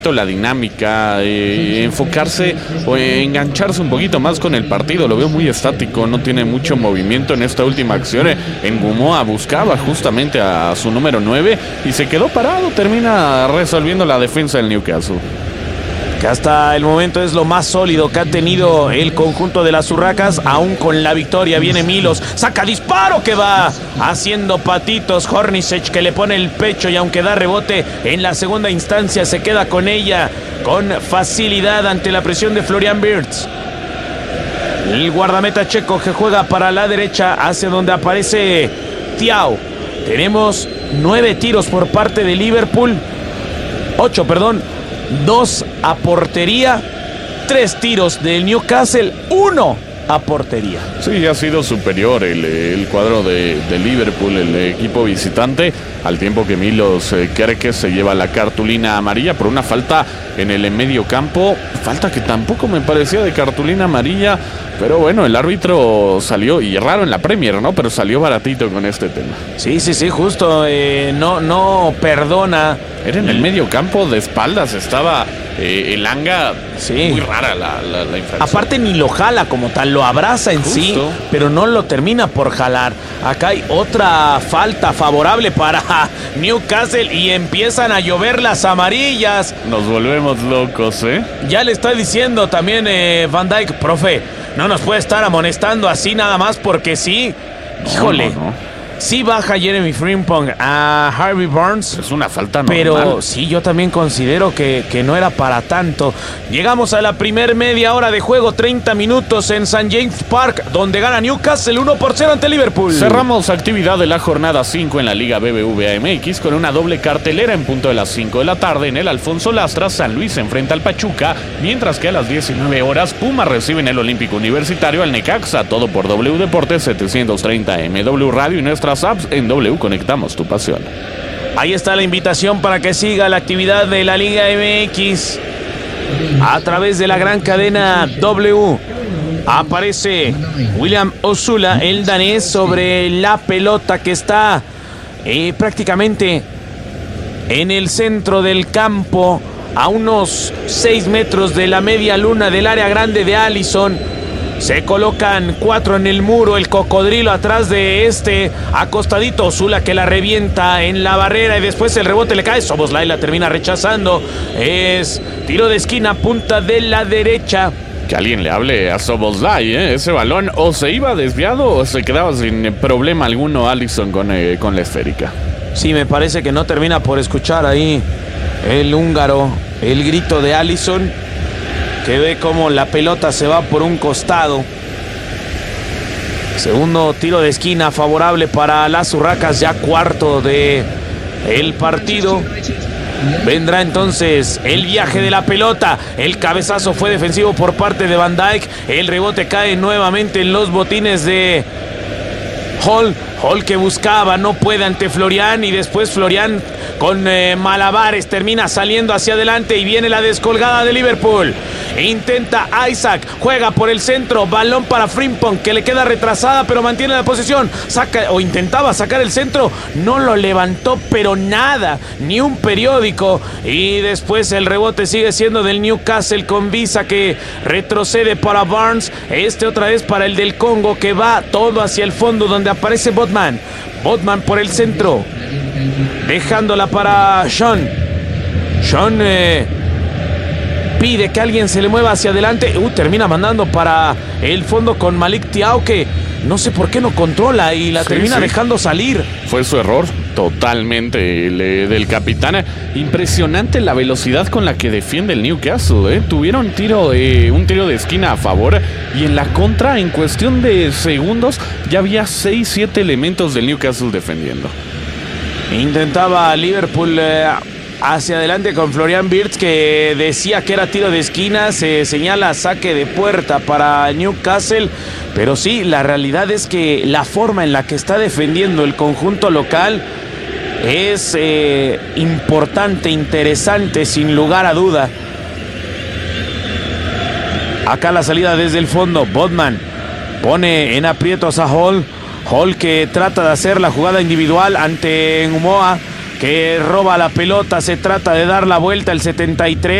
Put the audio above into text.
la dinámica, enfocarse o engancharse un poquito más con el partido. Lo veo muy estático, no tiene mucho movimiento en esta última acción. Ngumoa buscaba justamente a su número 9 y se quedó parado. Termina resolviendo la defensa del Newcastle, que hasta el momento es lo más sólido que ha tenido el conjunto de las Urracas. Aún con la victoria viene Milos, saca disparo que va haciendo patitos. Hornacek que le pone el pecho y aunque da rebote en la segunda instancia se queda con ella con facilidad ante la presión de Florian Wirtz. El guardameta checo que juega para la derecha hacia donde aparece Thiaw. Tenemos 9 tiros por parte de Liverpool, 2 a portería, 3 tiros del Newcastle, 1 a portería. Sí, ha sido superior el cuadro de Liverpool, el equipo visitante, al tiempo que Milos Kerkez se lleva la cartulina amarilla por una falta en el medio campo, falta que tampoco me parecía de cartulina amarilla, pero bueno, el árbitro salió, y raro en la Premier, ¿no? Pero salió baratito con este tema. Sí, justo, no perdona. Era en el medio campo, de espaldas estaba el Anga, sí. Muy rara la infracción. Aparte ni lo jala como tal, lo abraza en sí, pero no lo termina por jalar. Acá hay otra falta favorable para Newcastle y empiezan a llover las amarillas. Nos volvemos locos, ¿eh? Ya le está diciendo también Van Dijk, profe, no nos puede estar amonestando así nada más porque sí. Híjole. No. Sí baja Jeremy Frimpong a Harvey Barnes. Es una falta normal. Pero sí, yo también considero que no era para tanto. Llegamos a la primer media hora de juego, 30 minutos en St. James Park, donde gana Newcastle 1-0 ante Liverpool. Cerramos actividad de la jornada 5 en la Liga BBVA MX con una doble cartelera en punto de las 5 de la tarde. En el Alfonso Lastras, San Luis se enfrenta al Pachuca, mientras que a las 19 horas Pumas recibe en el Olímpico Universitario al Necaxa. Todo por W Deportes 730 MW Radio y nuestra apps en W. Conectamos tu pasión. Ahí está la invitación para que siga la actividad de la Liga MX a través de la gran cadena W. Aparece William Osula, el danés, sobre la pelota que está prácticamente en el centro del campo, a unos 6 metros de la media luna del área grande de Alisson. Se colocan 4 en el muro, el cocodrilo atrás de acostadito, Osula que la revienta en la barrera y después el rebote le cae, Szoboszlai la termina rechazando, es tiro de esquina, punta de la derecha. Que alguien le hable a Szoboszlai, ese balón o se iba desviado o se quedaba sin problema alguno Alisson con la esférica. Sí, me parece que no termina por escuchar ahí el húngaro, el grito de Alisson, que ve cómo la pelota se va por un costado. Segundo tiro de esquina favorable para las Urracas, ya cuarto de el partido. Vendrá entonces el viaje de la pelota. El cabezazo fue defensivo por parte de Van Dijk. El rebote cae nuevamente en los botines de Hall. Hall que buscaba, no puede ante Florian, y después Florian con malabares termina saliendo hacia adelante y viene la descolgada de Liverpool. Intenta Isaac, juega por el centro, balón para Frimpong que le queda retrasada pero mantiene la posición, saca o intentaba sacar el centro, no lo levantó pero nada, ni un periódico, y después el rebote sigue siendo del Newcastle con Visa que retrocede para Barnes, otra vez para el del Congo que va todo hacia el fondo donde aparece Botman por el centro, dejándola para Sean pide que alguien se le mueva hacia adelante, termina mandando para el fondo con Malik Thiaw que no sé por qué no controla y la termina dejando salir. Fue su error totalmente del capitán. Impresionante la velocidad con la que defiende el Newcastle, Tuvieron un tiro de esquina a favor y en la contra en cuestión de segundos ya había 6-7 elementos del Newcastle defendiendo. Intentaba Liverpool hacia adelante con Florian Wirtz que decía que era tiro de esquina, se señala saque de puerta para Newcastle, pero sí, la realidad es que la forma en la que está defendiendo el conjunto local es importante, interesante, sin lugar a duda. Acá la salida desde el fondo, Botman pone en aprietos a Hall que trata de hacer la jugada individual ante Ngumoa. que roba la pelota. Se trata de dar la vuelta el 73.